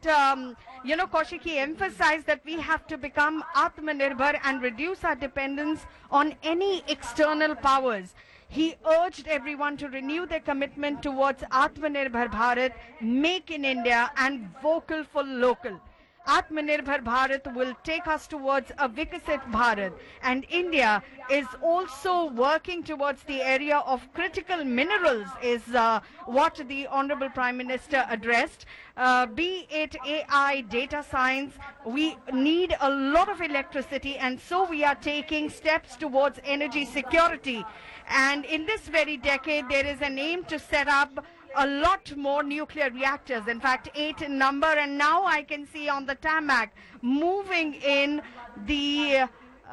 Kaushik, he emphasized that we have to become Atmanirbhar and reduce our dependence on any external powers. He urged everyone to renew their commitment towards Atmanirbhar Bharat, Make in India, and Vocal for Local. Atmanirbhar Bharat will take us towards a Vikasit Bharat, and India is also working towards the area of critical minerals, is what the Honorable Prime Minister addressed. Be it AI, data science, we need a lot of electricity, and so we are taking steps towards energy security. And in this very decade, there is an aim to set up a lot more nuclear reactors, in fact 8 in number, and now I can see on the tarmac moving in the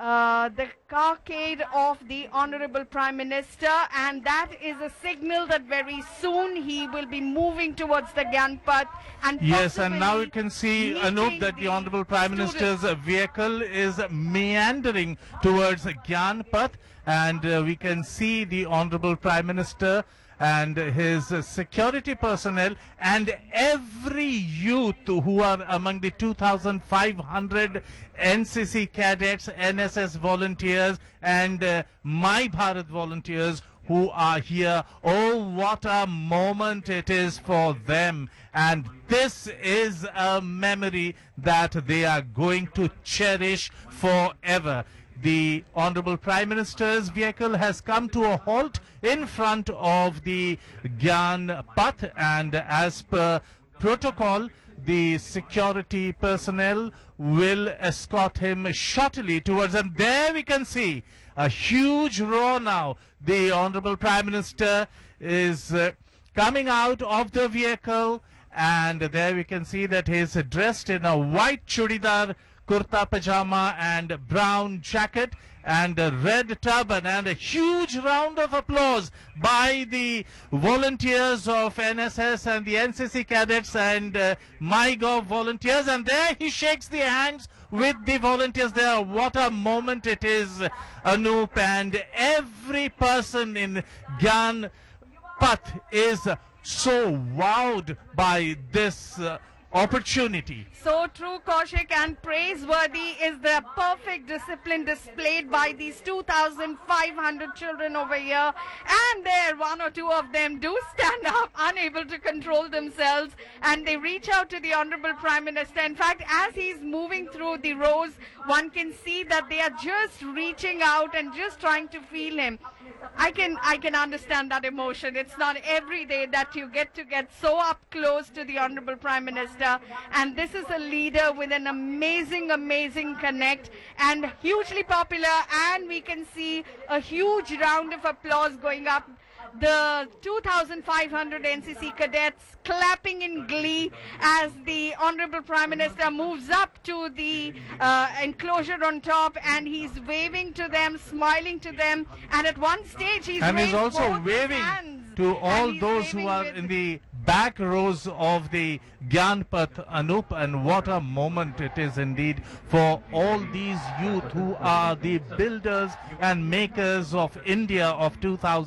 carcade of the Honorable Prime Minister, and that is a signal that very soon he will be moving towards the Gyanpath. And yes, and now you can see, Anup, that the Honorable Prime Minister's vehicle is meandering towards Gyanpath, and we can see the Honorable Prime Minister and his security personnel and every youth who are among the 2,500 NCC cadets, NSS volunteers and My Bharat volunteers who are here. Oh, what a moment it is for them. And this is a memory that they are going to cherish forever. The Honorable Prime Minister's vehicle has come to a halt in front of the Gyanpath, and as per protocol, the security personnel will escort him shortly towards them. There we can see a huge row now. The Honorable Prime Minister is coming out of the vehicle, and there we can see that he is dressed in a white chudidar, kurta pajama and brown jacket and a red turban, and a huge round of applause by the volunteers of NSS and the NCC cadets and MyGov volunteers, and there he shakes the hands with the volunteers there. What a moment it is, Anup, and every person in Gyanpath is so wowed by this opportunity. So true, Kaushik, and praiseworthy is the perfect discipline displayed by these 2,500 children over here. And there, one or two of them do stand up, unable to control themselves, and they reach out to the Honorable Prime Minister. In fact, as he's moving through the rows, one can see that they are just reaching out and just trying to feel him. I can understand that emotion. It's not every day that you get so up close to the Honorable Prime Minister, and this is a leader with an amazing connect and hugely popular, and we can see a huge round of applause going up. The 2,500 NCC cadets clapping in glee as the Honorable Prime Minister moves up to the enclosure on top, and he's waving to them, smiling to them, and at one stage he's also waving to all those who are in the back rows of the Gyanpath, Anup, and what a moment it is indeed for all these youth who are the builders and makers of India of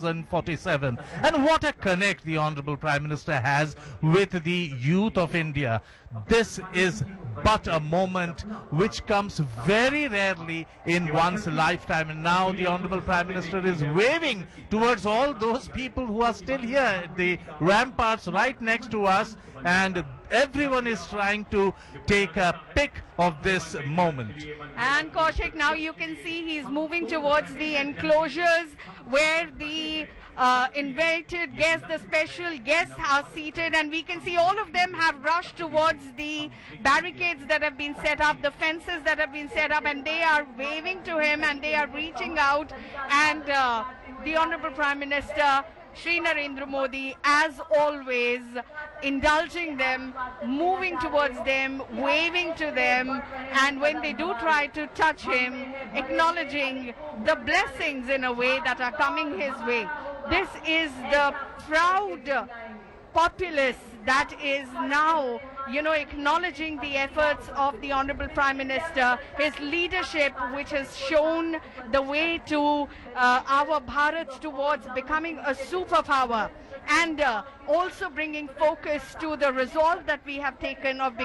2047. And what a connect the Honorable Prime Minister has with the youth of India. This is but a moment which comes very rarely in one's lifetime, and now the Honorable Prime Minister is waving towards all those people who are still here at the ramparts right next to us, and everyone is trying to take a pic of this moment. And Kaushik, now you can see he's moving towards the enclosures where the invited guests, the special guests are seated, and we can see all of them have rushed towards the barricades that have been set up, the fences that have been set up, and they are waving to him and they are reaching out, and the Honorable Prime Minister Shri Narendra Modi, as always, indulging them, moving towards them, waving to them, and when they do try to touch him, acknowledging the blessings in a way that are coming his way. This is the proud populace that is now, acknowledging the efforts of the Honorable Prime Minister, his leadership, which has shown the way to our Bharat towards becoming a superpower, and also bringing focus to the resolve that we have taken of